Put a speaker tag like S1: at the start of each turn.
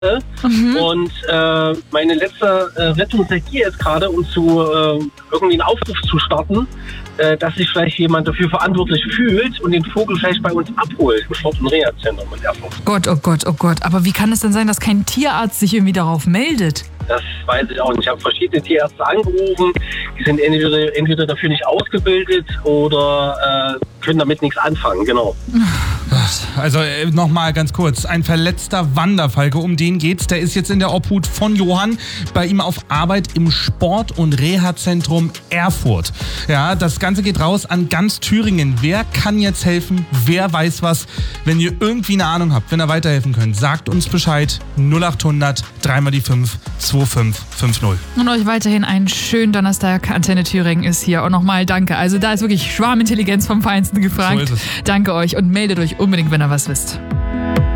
S1: Und meine letzte Rettung hier ist gerade, um irgendwie einen Aufruf zu starten, dass sich vielleicht jemand dafür verantwortlich fühlt und den Vogel vielleicht bei uns abholt im Sport- und Reha-Zentrum in Erfurt.
S2: Gott, oh Gott, oh Gott. Aber wie kann es denn sein, dass kein Tierarzt sich irgendwie darauf meldet?
S1: Das weiß ich auch nicht. Ich habe verschiedene Tierärzte angerufen. Die sind entweder dafür nicht ausgebildet oder können damit nichts anfangen. Genau.
S3: Also nochmal ganz kurz. Ein verletzter Wanderfalke, um den geht's. Der ist jetzt in der Obhut von Johann bei ihm auf Arbeit im Sport- und Reha-Zentrum Erfurt. Ja, das Ganze geht raus an ganz Thüringen. Wer kann jetzt helfen? Wer weiß was? Wenn ihr irgendwie eine Ahnung habt, wenn ihr weiterhelfen könnt, sagt uns Bescheid. 0800 3x5 2550.
S2: Und euch weiterhin einen schönen Donnerstag. Antenne Thüringen ist hier. Und nochmal danke. Also da ist wirklich Schwarmintelligenz vom Feinsten gefragt.
S3: So ist es.
S2: Danke euch und meldet euch unbedingt, wenn ihr was wisst.